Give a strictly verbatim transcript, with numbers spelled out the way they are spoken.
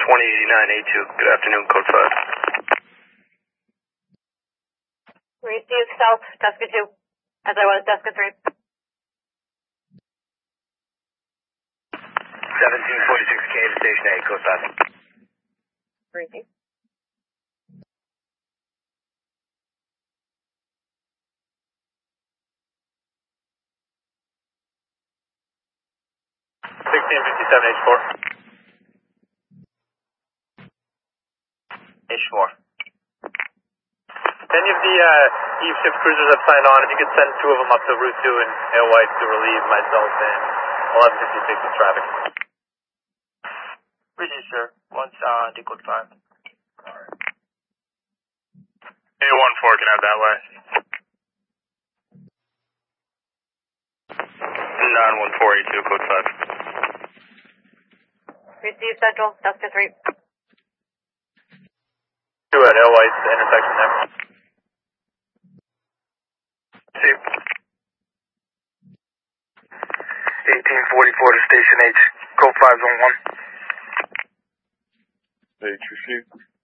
twenty eighty-nine A two, good afternoon, code five. Receive South, Desca two, as I was Desca three. seventeen forty-six K to station eight, code five. Receive. sixteen fifty-seven H four. H four. Any of the uh, Eve six cruisers have signed on, if you could send two of them up to Route two and Alewife to relieve myself and eleven fifty-six in traffic. Receive, sir. Once uh, to code five. Alright. A one four can have that way. nine one four eight two, code five. Receive Central, Desca three. Two at Alewife, the intersection there. See. eighteen forty-four to station H, code five zone one. H, receive.